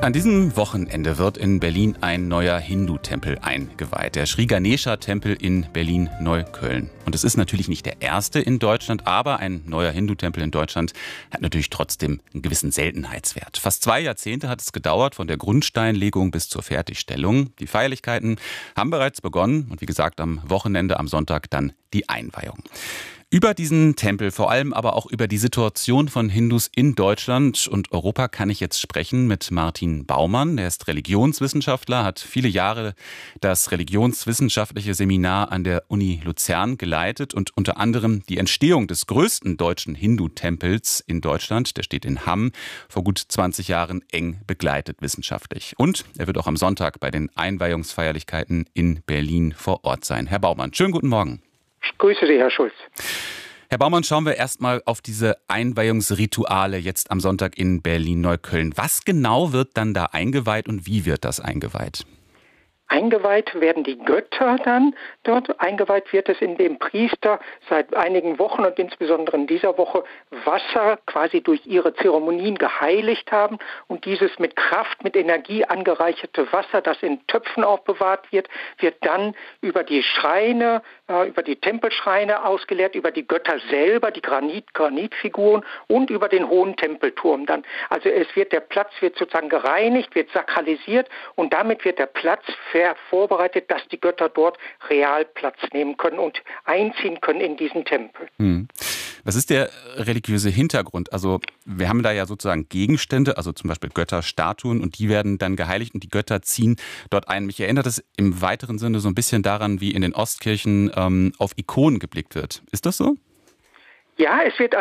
An diesem Wochenende wird in Berlin ein neuer Hindu-Tempel eingeweiht, der Sri Ganesha-Tempel in Berlin-Neukölln. Und es ist natürlich nicht der erste in Deutschland, aber ein neuer Hindu-Tempel in Deutschland hat natürlich trotzdem einen gewissen Seltenheitswert. Fast 2 Jahrzehnte hat es gedauert, von der Grundsteinlegung bis zur Fertigstellung. Die Feierlichkeiten haben bereits begonnen und wie gesagt am Wochenende, am Sonntag dann die Einweihung. Über diesen Tempel, vor allem aber auch über die Situation von Hindus in Deutschland und Europa kann ich jetzt sprechen mit Martin Baumann. Er ist Religionswissenschaftler, hat viele Jahre das religionswissenschaftliche Seminar an der Uni Luzern geleitet und unter anderem die Entstehung des größten deutschen Hindu-Tempels in Deutschland, der steht in Hamm, vor gut 20 Jahren eng begleitet wissenschaftlich. Und er wird auch am Sonntag bei den Einweihungsfeierlichkeiten in Berlin vor Ort sein. Herr Baumann, schönen guten Morgen. Ich grüße Sie, Herr Schulz. Herr Baumann, schauen wir erstmal auf diese Einweihungsrituale jetzt am Sonntag in Berlin-Neukölln. Was genau wird dann da eingeweiht und wie wird das eingeweiht? Eingeweiht werden die Götter dann dort. Eingeweiht wird es, indem Priester seit einigen Wochen und insbesondere in dieser Woche Wasser quasi durch ihre Zeremonien geheiligt haben und dieses mit Kraft, mit Energie angereicherte Wasser, das in Töpfen aufbewahrt wird, wird dann über die Schreine, über die Tempelschreine ausgeleert, über die Götter selber, die Granitfiguren und über den hohen Tempelturm dann. Also der Platz wird sozusagen gereinigt, wird sakralisiert und damit wird der Platz vorbereitet, dass die Götter dort real Platz nehmen können und einziehen können in diesen Tempel. Was ist der religiöse Hintergrund? Also wir haben da ja sozusagen Gegenstände, also zum Beispiel Götterstatuen und die werden dann geheiligt und die Götter ziehen dort ein. Mich erinnert es im weiteren Sinne so ein bisschen daran, wie in den Ostkirchen auf Ikonen geblickt wird. Ist das so? Ja,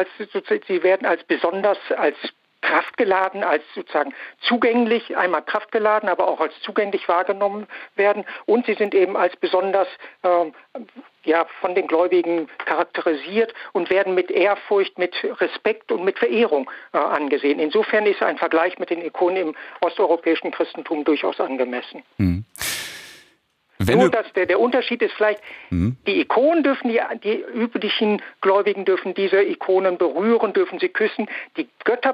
sie werden als besonders als kraftgeladen, als sozusagen zugänglich, einmal kraftgeladen, aber auch als zugänglich wahrgenommen werden und sie sind eben als besonders von den Gläubigen charakterisiert und werden mit Ehrfurcht, mit Respekt und mit Verehrung angesehen. Insofern ist ein Vergleich mit den Ikonen im osteuropäischen Christentum durchaus angemessen. Nur, dass der Unterschied ist vielleicht, die Ikonen dürfen, die üblichen Gläubigen dürfen diese Ikonen berühren, dürfen sie küssen. Die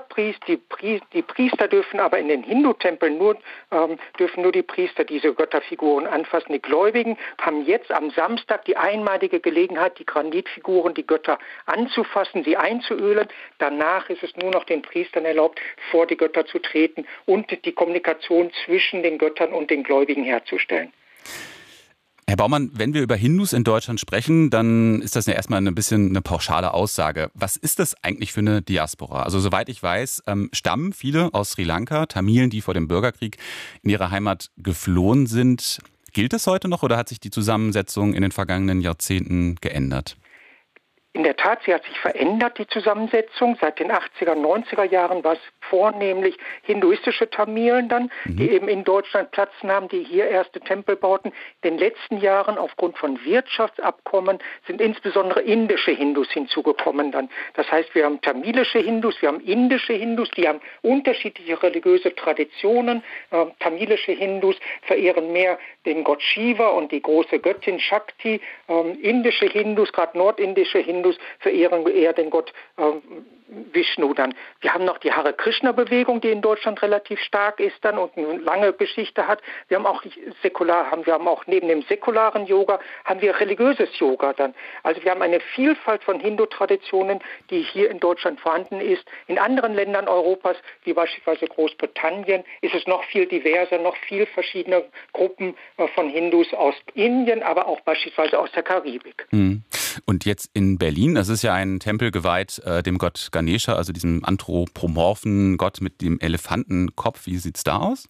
die Priester dürfen aber in den Hindu-Tempeln dürfen nur die Priester diese Götterfiguren anfassen. Die Gläubigen haben jetzt am Samstag die einmalige Gelegenheit, die Granitfiguren, die Götter anzufassen, sie einzuölen. Danach ist es nur noch den Priestern erlaubt, vor die Götter zu treten und die Kommunikation zwischen den Göttern und den Gläubigen herzustellen. Herr Baumann, wenn wir über Hindus in Deutschland sprechen, dann ist das ja erstmal ein bisschen eine pauschale Aussage. Was ist das eigentlich für eine Diaspora? Also soweit ich weiß, stammen viele aus Sri Lanka, Tamilen, die vor dem Bürgerkrieg in ihre Heimat geflohen sind. Gilt das heute noch oder hat sich die Zusammensetzung in den vergangenen Jahrzehnten geändert? In der Tat, sie hat sich verändert, die Zusammensetzung. Seit den 80er, 90er Jahren war es vornehmlich hinduistische Tamilen dann, die eben in Deutschland Platz nahmen, die hier erste Tempel bauten. In den letzten Jahren aufgrund von Wirtschaftsabkommen sind insbesondere indische Hindus hinzugekommen dann. Das heißt, wir haben tamilische Hindus, wir haben indische Hindus, die haben unterschiedliche religiöse Traditionen. Tamilische Hindus verehren mehr den Gott Shiva und die große Göttin Shakti. Indische Hindus, gerade nordindische Hindus, verehren eher den Gott Vishnu dann. Wir haben noch die Hare Krishna-Bewegung, die in Deutschland relativ stark ist dann und eine lange Geschichte hat. Wir haben auch neben dem säkularen Yoga haben wir religiöses Yoga dann. Also wir haben eine Vielfalt von Hindu-Traditionen, die hier in Deutschland vorhanden ist. In anderen Ländern Europas, wie beispielsweise Großbritannien, ist es noch viel diverser, noch viel verschiedene Gruppen von Hindus aus Indien, aber auch beispielsweise aus der Karibik. Und jetzt in Berlin, das ist ja ein Tempel geweiht dem Gott Ganesha, also diesem anthropomorphen Gott mit dem Elefantenkopf. Wie sieht's da aus?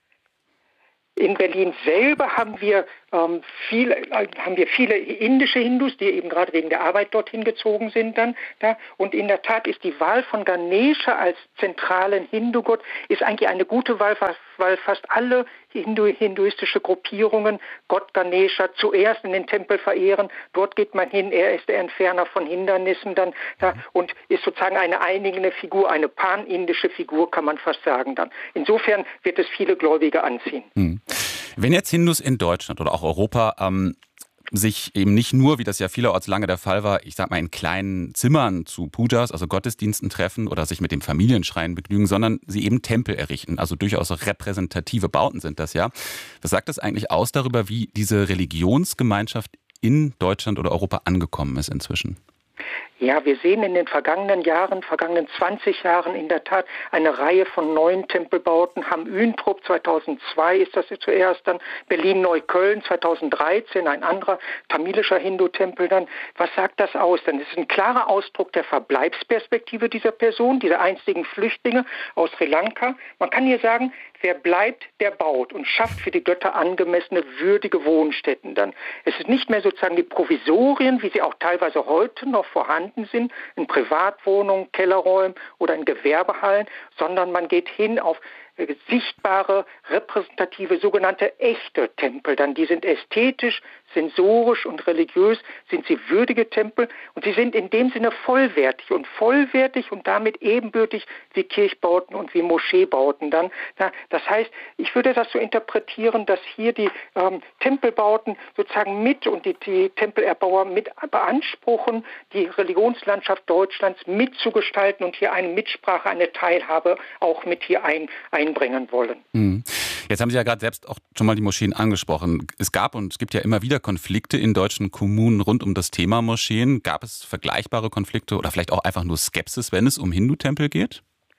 In Berlin selber haben wir viele indische Hindus, die eben gerade wegen der Arbeit dorthin gezogen sind dann da. Und in der Tat ist die Wahl von Ganesha als zentralen Hindu-Gott ist eigentlich eine gute Wahl, weil fast alle hinduistische Gruppierungen Gott Ganesha zuerst in den Tempel verehren. Dort geht man hin, er ist der Entferner von Hindernissen dann da und ist sozusagen eine einigende Figur, eine panindische Figur, kann man fast sagen dann. Insofern wird es viele Gläubige anziehen. Wenn jetzt Hindus in Deutschland oder auch Europa sich eben nicht nur, wie das ja vielerorts lange der Fall war, ich sag mal in kleinen Zimmern zu Pujas, also Gottesdiensten treffen oder sich mit dem Familienschrein begnügen, sondern sie eben Tempel errichten. Also durchaus repräsentative Bauten sind das ja. Was sagt das eigentlich aus darüber, wie diese Religionsgemeinschaft in Deutschland oder Europa angekommen ist inzwischen? Ja, wir sehen in den vergangenen 20 Jahren in der Tat eine Reihe von neuen Tempelbauten. Hamm-Üntrop 2002 ist das zuerst, dann Berlin-Neukölln 2013, ein anderer tamilischer Hindu-Tempel dann. Was sagt das aus? Denn es ist ein klarer Ausdruck der Verbleibsperspektive dieser Person, dieser einstigen Flüchtlinge aus Sri Lanka. Man kann hier sagen, wer bleibt, der baut und schafft für die Götter angemessene, würdige Wohnstätten dann. Es ist nicht mehr sozusagen die Provisorien, wie sie auch teilweise heute noch vorhanden sind, in Privatwohnungen, Kellerräumen oder in Gewerbehallen, sondern man geht hin auf sichtbare, repräsentative, sogenannte echte Tempel. Dann die sind ästhetisch, sensorisch und religiös, sind sie würdige Tempel und sie sind in dem Sinne vollwertig und damit ebenbürtig wie Kirchbauten und wie Moscheebauten dann. Das heißt, ich würde das so interpretieren, dass hier die Tempelbauten sozusagen mit und die Tempelerbauer mit beanspruchen, die Religionslandschaft Deutschlands mitzugestalten und hier eine Mitsprache, eine Teilhabe auch mit hier einbringen wollen. Jetzt haben Sie ja gerade selbst auch schon mal die Moscheen angesprochen. Es gab und es gibt ja immer wieder Konflikte in deutschen Kommunen rund um das Thema Moscheen. Gab es vergleichbare Konflikte oder vielleicht auch einfach nur Skepsis, wenn es um Hindu-Tempel geht?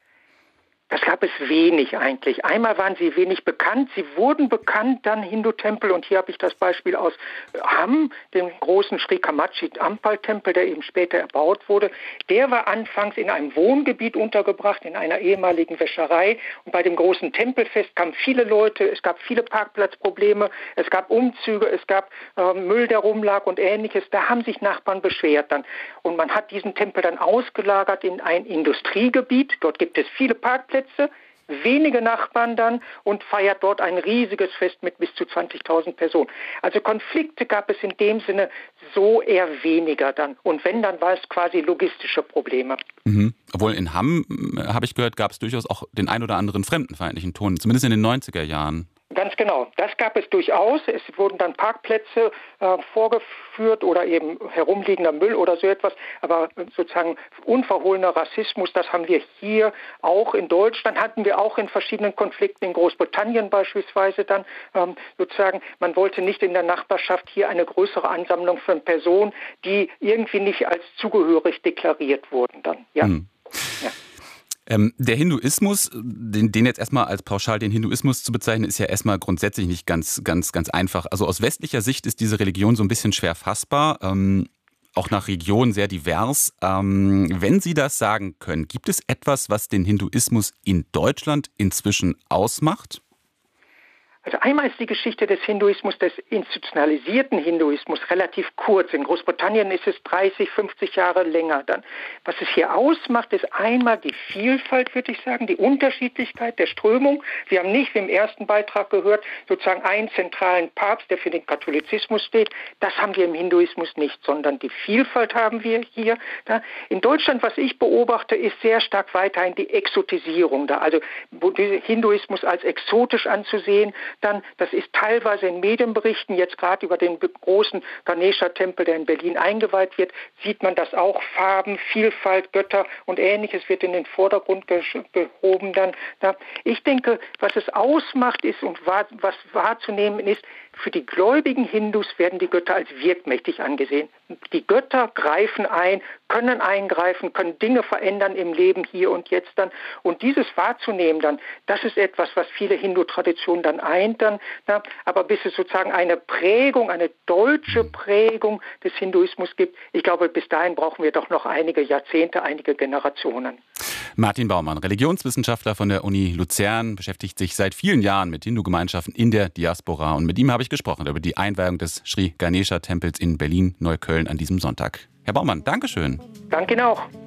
Das gab es wenig eigentlich. Einmal waren sie wenig bekannt. Sie wurden bekannt, dann Hindu-Tempel. Und hier habe ich das Beispiel aus Hamm, dem großen Sri Kamachi Ampal-Tempel, der eben später erbaut wurde. Der war anfangs in einem Wohngebiet untergebracht, in einer ehemaligen Wäscherei. Und bei dem großen Tempelfest kamen viele Leute. Es gab viele Parkplatzprobleme. Es gab Umzüge. Es gab Müll, der rumlag und Ähnliches. Da haben sich Nachbarn beschwert dann. Und man hat diesen Tempel dann ausgelagert in ein Industriegebiet. Dort gibt es viele Parkplätze, wenige Nachbarn dann und feiert dort ein riesiges Fest mit bis zu 20.000 Personen. Also Konflikte gab es in dem Sinne so eher weniger dann. Und wenn, dann war es quasi logistische Probleme. Obwohl in Hamm, habe ich gehört, gab es durchaus auch den ein oder anderen fremdenfeindlichen Ton, zumindest in den 90er Jahren. Ganz genau, das gab es durchaus. Es wurden dann Parkplätze vorgeführt oder eben herumliegender Müll oder so etwas. Aber sozusagen unverhohlener Rassismus, das haben wir hier auch in Deutschland, hatten wir auch in verschiedenen Konflikten, in Großbritannien beispielsweise dann sozusagen. Man wollte nicht in der Nachbarschaft hier eine größere Ansammlung von Personen, die irgendwie nicht als zugehörig deklariert wurden dann. Ja. Ja. Der Hinduismus, den jetzt erstmal als pauschal den Hinduismus zu bezeichnen, ist ja erstmal grundsätzlich nicht ganz einfach. Also aus westlicher Sicht ist diese Religion so ein bisschen schwer fassbar, auch nach Region sehr divers. Wenn Sie das sagen können, gibt es etwas, was den Hinduismus in Deutschland inzwischen ausmacht? Also einmal ist die Geschichte des Hinduismus, des institutionalisierten Hinduismus relativ kurz. In Großbritannien ist es 30, 50 Jahre länger dann. Was es hier ausmacht, ist einmal die Vielfalt, würde ich sagen, die Unterschiedlichkeit der Strömung. Wir haben nicht, wie im ersten Beitrag gehört, sozusagen einen zentralen Papst, der für den Katholizismus steht. Das haben wir im Hinduismus nicht, sondern die Vielfalt haben wir hier. In Deutschland, was ich beobachte, ist sehr stark weiterhin die Exotisierung da. Also Hinduismus als exotisch anzusehen, dann, das ist teilweise in Medienberichten, jetzt gerade über den großen Ganesha-Tempel, der in Berlin eingeweiht wird, sieht man das auch. Farben, Vielfalt, Götter und Ähnliches wird in den Vordergrund gehoben dann. Ich denke, was es ausmacht ist und was wahrzunehmen ist, für die gläubigen Hindus werden die Götter als wirkmächtig angesehen. Die Götter greifen ein, können eingreifen, können Dinge verändern im Leben hier und jetzt dann. Und dieses wahrzunehmen dann, das ist etwas, was viele Hindu-Traditionen dann eint dann. Aber bis es sozusagen eine Prägung, eine deutsche Prägung des Hinduismus gibt, ich glaube, bis dahin brauchen wir doch noch einige Jahrzehnte, einige Generationen. Martin Baumann, Religionswissenschaftler von der Uni Luzern, beschäftigt sich seit vielen Jahren mit Hindu-Gemeinschaften in der Diaspora. Und mit ihm habe ich gesprochen über die Einweihung des Sri Ganesha-Tempels in Berlin-Neukölln an diesem Sonntag. Herr Baumann, Dankeschön. Danke Ihnen auch.